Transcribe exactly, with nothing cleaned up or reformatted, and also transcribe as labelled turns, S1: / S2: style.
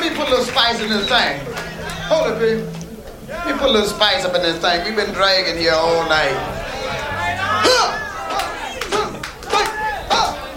S1: me put a little spice in this thing. Hold it, baby. Let me put a little spice up in this thing. We've been dragging here all night. Huh!